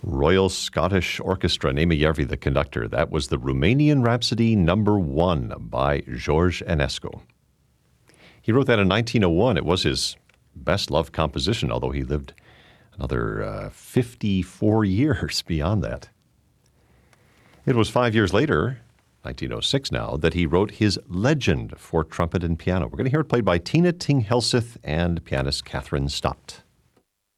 Royal Scottish Orchestra, Németh Järvi, the conductor. That was the Romanian Rhapsody #1 by George Enescu. He wrote that in 1901. It was his best-loved composition, although he lived another 54 years beyond that. It was 5 years later, 1906 now, that he wrote his Legend for trumpet and piano. We're going to hear it played by Tina Ting Helseth and pianist Catherine Stott.